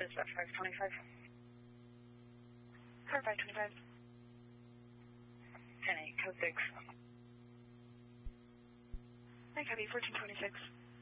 Dispatch 525. Car 525. 10-8, code 6. I copy 1426.